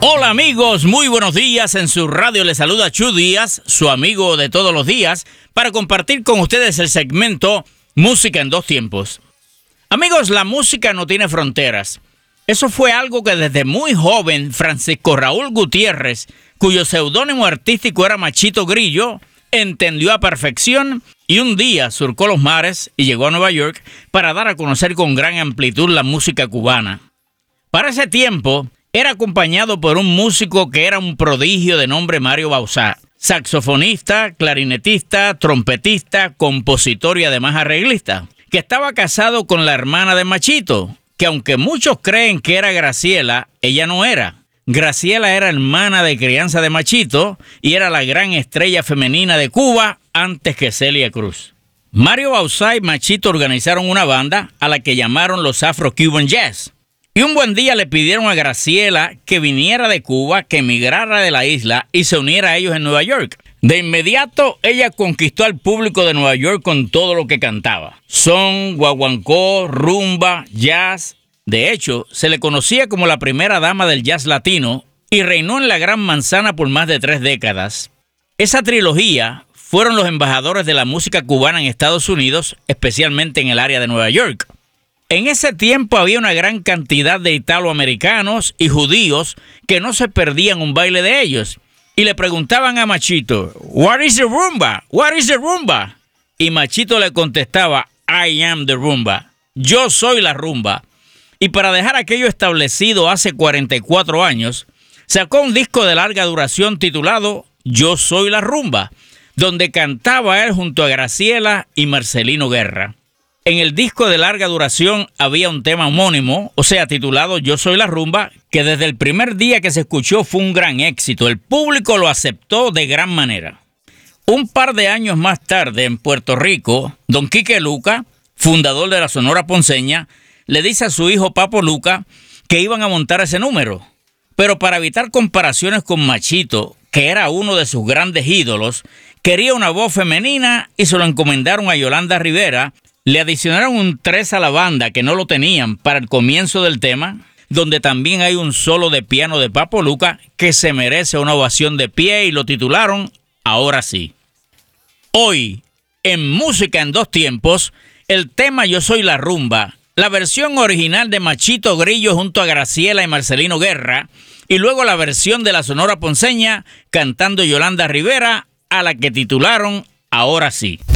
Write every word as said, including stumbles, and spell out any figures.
Hola amigos, muy buenos días. En su radio les saluda Chu Díaz, su amigo de todos los días, para compartir con ustedes el segmento Música en dos tiempos. Amigos, la música no tiene fronteras. Eso fue algo que desde muy joven Francisco Raúl Gutiérrez, cuyo seudónimo artístico era Machito Grillo, entendió a perfección y un día surcó los mares y llegó a Nueva York para dar a conocer con gran amplitud la música cubana. Para ese tiempo, era acompañado por un músico que era un prodigio de nombre Mario Bauzá, saxofonista, clarinetista, trompetista, compositor y además arreglista, que estaba casado con la hermana de Machito, que aunque muchos creen que era Graciela, ella no era. Graciela era hermana de crianza de Machito y era la gran estrella femenina de Cuba antes que Celia Cruz. Mario Bauzá y Machito organizaron una banda a la que llamaron los Afro-Cuban Jazz. Y un buen día le pidieron a Graciela que viniera de Cuba, que emigrara de la isla y se uniera a ellos en Nueva York. De inmediato, ella conquistó al público de Nueva York con todo lo que cantaba. Son, guaguancó, rumba, jazz. De hecho, se le conocía como la primera dama del jazz latino y reinó en la Gran Manzana por más de tres décadas. Esa trilogía fueron los embajadores de la música cubana en Estados Unidos, especialmente en el área de Nueva York. En ese tiempo había una gran cantidad de italoamericanos y judíos que no se perdían un baile de ellos. Y le preguntaban a Machito, "What is the rumba? What is the rumba?" Y Machito le contestaba, "I am the rumba." Yo soy la rumba. Y para dejar aquello establecido hace cuarenta y cuatro años, sacó un disco de larga duración titulado Yo soy la rumba, donde cantaba él junto a Graciela y Marcelino Guerra. En el disco de larga duración había un tema homónimo, o sea, titulado Yo soy la rumba, que desde el primer día que se escuchó fue un gran éxito. El público lo aceptó de gran manera. Un par de años más tarde, en Puerto Rico, don Quique Luca, fundador de la Sonora Ponceña, le dice a su hijo Papo Luca que iban a montar ese número. Pero para evitar comparaciones con Machito, que era uno de sus grandes ídolos, quería una voz femenina y se lo encomendaron a Yolanda Rivera. Le adicionaron un tres a la banda que no lo tenían para el comienzo del tema, donde también hay un solo de piano de Papo Luca que se merece una ovación de pie y lo titularon Ahora sí. Hoy, en Música en dos tiempos, el tema Yo soy la rumba, la versión original de Machito Grillo junto a Graciela y Marcelino Guerra, y luego la versión de la Sonora Ponceña cantando Yolanda Rivera, a la que titularon Ahora sí.